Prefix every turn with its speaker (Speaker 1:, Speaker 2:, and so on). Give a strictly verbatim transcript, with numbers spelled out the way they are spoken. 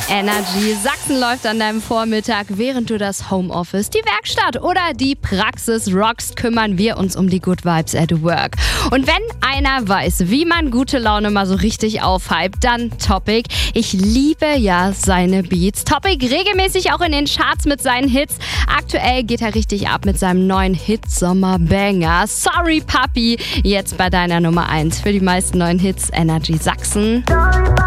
Speaker 1: Energy Sachsen läuft an deinem Vormittag, während du das Homeoffice, die Werkstatt oder die Praxis rockst, kümmern wir uns um die Good Vibes at Work. Und wenn einer weiß, wie man gute Laune mal so richtig aufhypt, dann Topic. Ich liebe ja seine Beats. Topic regelmäßig auch in den Charts mit seinen Hits. Aktuell geht er richtig ab mit seinem neuen Hit Sommerbanger. Sorry Papi, jetzt bei deiner Nummer eins für die meisten neuen Hits Energy Sachsen.